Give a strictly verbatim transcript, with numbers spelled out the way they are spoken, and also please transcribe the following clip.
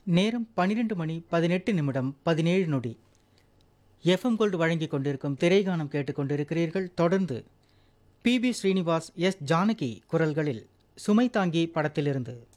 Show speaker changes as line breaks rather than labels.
நேரம் பன்னிரண்டு மணி பதினெட்டு நிமிடம் பதினேழு நொடி. எஃப்எம் கோல்டு வழங்கிக் கொண்டிருக்கும் திரைகானம் கேட்டுக்கொண்டிருக்கிறீர்கள். தொடர்ந்து B B Srinivas, S Janaki குரல்களில் சுமை தாங்கி படத்திலிருந்து